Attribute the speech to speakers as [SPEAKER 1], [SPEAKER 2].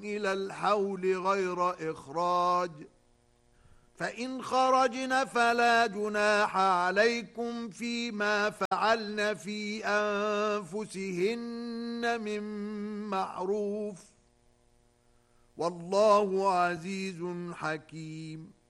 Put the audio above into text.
[SPEAKER 1] إلى الحول غير إخراج، فإن خرجن فلا جناح عليكم فيما فعلن في أنفسهن من معروف، والله عزيز حكيم.